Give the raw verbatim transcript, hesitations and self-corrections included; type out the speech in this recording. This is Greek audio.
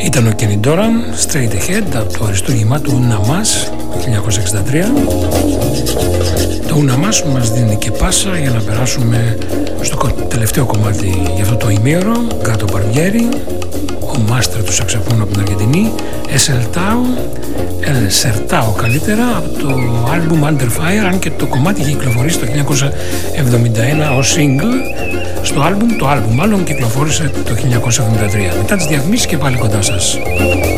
Ήταν ο Kenny Dorham, Straight Ahead, από το αριστούργημά του Una Mas χίλια εννιακόσια εξήντα τρία. Το Una Mas μας δίνει και πάσα για να περάσουμε στο τελευταίο κομμάτι για αυτό το ημίωρο, Gato Barbieri, ο μάστερ του σαξαφώνου από την Αργεντινή, El Sertao καλύτερα, από το άλμπουμ Under Fire, αν και το κομμάτι είχε κυκλοφορήσει το χίλια εννιακόσια εβδομήντα ένα ως single στο άλμπουμ, το άλμπουμ μάλλον κυκλοφόρησε το χίλια εννιακόσια εβδομήντα τρία. Μετά τις διαφημίσεις και πάλι κοντά σας.